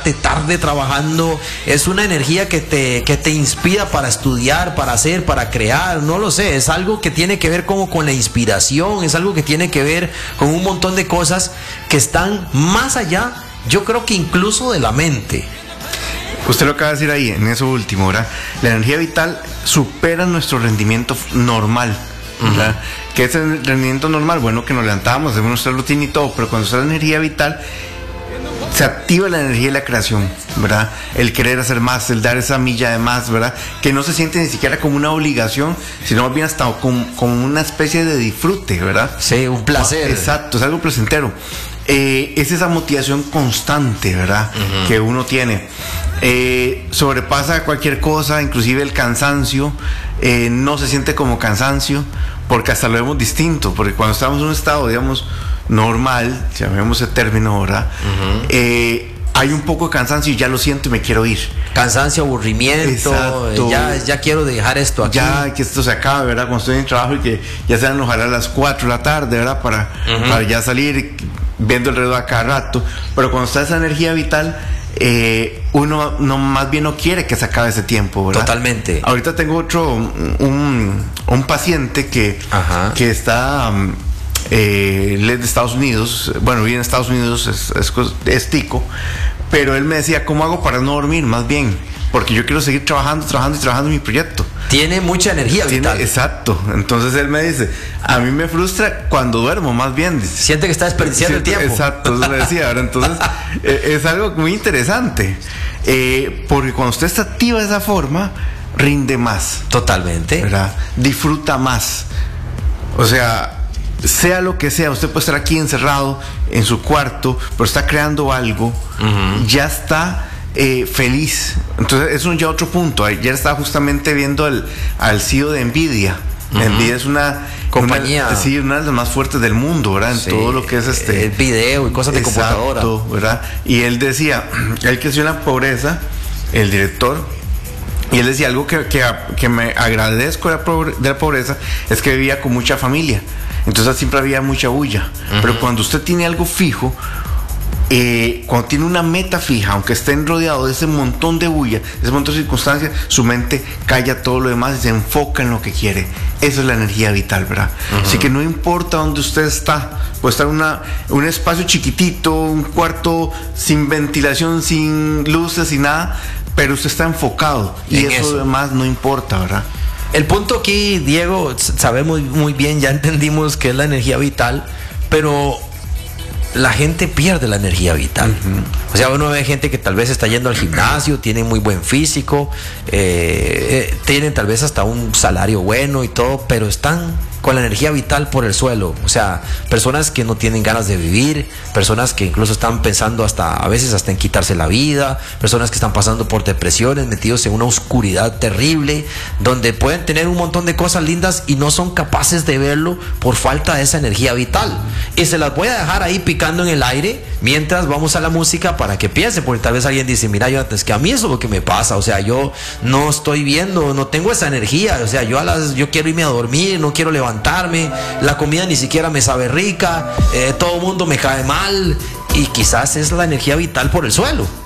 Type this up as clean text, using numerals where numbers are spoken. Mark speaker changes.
Speaker 1: levantarte tarde trabajando, es una energía que te inspira para estudiar, para hacer, para crear, no lo sé, es algo que tiene que ver como con la inspiración, es algo que tiene que ver con un montón de cosas que están más allá, yo creo que incluso de la mente.
Speaker 2: Usted lo acaba de decir ahí, en eso último, ¿verdad? La energía vital supera nuestro rendimiento normal, ¿verdad? ¿Qué es el rendimiento normal? Bueno, que nos levantamos, hacemos nuestra rutina y todo, pero cuando está la energía vital, se activa la energía de la creación, ¿verdad? El querer hacer más, el dar esa milla de más, ¿verdad? Que no se siente ni siquiera como una obligación, sino más bien hasta como una especie de disfrute, ¿verdad?
Speaker 1: Sí, un placer.
Speaker 2: Exacto, es algo placentero. Es esa motivación constante, ¿verdad? Que uno tiene. Sobrepasa cualquier cosa, inclusive el cansancio. No se siente como cansancio, porque hasta lo vemos distinto, porque cuando estamos en un estado, digamos, normal, llamemos ese término, ¿verdad? Hay un poco de cansancio y ya lo siento y me quiero ir.
Speaker 1: Cansancio, aburrimiento, ya quiero dejar esto aquí.
Speaker 2: Ya que esto se acabe, ¿verdad? Cuando estoy en trabajo y que ya sean ojalá a las 4 de la tarde, ¿verdad? Para ya salir viendo el reloj a cada rato. Pero cuando está esa energía vital, uno no, más bien no quiere que se acabe ese tiempo, ¿verdad?
Speaker 1: Totalmente.
Speaker 2: Ahorita tengo un paciente que está... él es de Estados Unidos, bueno, vive en Estados Unidos, es tico, pero él me decía, ¿cómo hago para no dormir? Más bien, porque yo quiero seguir trabajando en mi proyecto.
Speaker 1: Tiene mucha energía vital.
Speaker 2: Exacto, entonces él me dice, a mí me frustra cuando duermo, más bien. Dice,
Speaker 1: siente que está desperdiciando el tiempo.
Speaker 2: Exacto, eso me decía, ¿verdad? Entonces es algo muy interesante, porque cuando usted está activa de esa forma, rinde más.
Speaker 1: Totalmente.
Speaker 2: ¿Verdad? Disfruta más. O sea, sea lo que sea, usted puede estar aquí encerrado en su cuarto, pero está creando algo, ya está feliz. Entonces es ya otro punto. Ayer estaba justamente viendo al CEO de Nvidia. Nvidia es una compañía, una de las más fuertes del mundo, ¿verdad? En todo lo que es
Speaker 1: el video y cosas de computadora,
Speaker 2: ¿verdad? Y él decía, él creció en la pobreza, el director. Y él decía, algo que me agradezco de la pobreza es que vivía con mucha familia. Entonces siempre había mucha bulla. Pero cuando usted tiene algo fijo, cuando tiene una meta fija, aunque estén rodeado de ese montón de bulla, de ese montón de circunstancias, su mente calla todo lo demás y se enfoca en lo que quiere. Esa es la energía vital, ¿verdad? Así que no importa dónde usted está, puede estar en un espacio chiquitito, un cuarto sin ventilación, sin luces, sin nada, pero usted está enfocado y eso demás no importa, ¿verdad?
Speaker 1: El punto aquí, Diego, sabemos muy bien, ya entendimos que es la energía vital, pero la gente pierde la energía vital. O sea, uno ve gente que tal vez está yendo al gimnasio, tiene muy buen físico, tienen tal vez hasta un salario bueno y todo, pero están con la energía vital por el suelo. O sea, personas que no tienen ganas de vivir, personas que incluso están pensando a veces hasta en quitarse la vida, personas que están pasando por depresiones, metidos en una oscuridad terrible, donde pueden tener un montón de cosas lindas y no son capaces de verlo por falta de esa energía vital. Y se las voy a dejar ahí picando en el aire mientras vamos a la música para que piense, porque tal vez alguien dice, mira, Jonathan, es que a mí eso es lo que me pasa, o sea, yo no estoy viendo, no tengo esa energía, o sea, yo quiero irme a dormir, no quiero levantarme, la comida ni siquiera me sabe rica, todo el mundo me cae mal, y quizás es la energía vital por el suelo.